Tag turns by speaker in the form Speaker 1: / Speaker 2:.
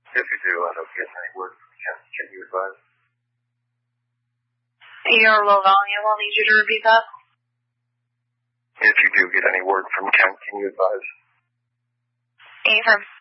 Speaker 1: If you do end up getting any word from Ken, can you advise?
Speaker 2: You're low volume. I'll need you to repeat that.
Speaker 1: If you do get any word from Ken, can you advise?
Speaker 2: Anytime.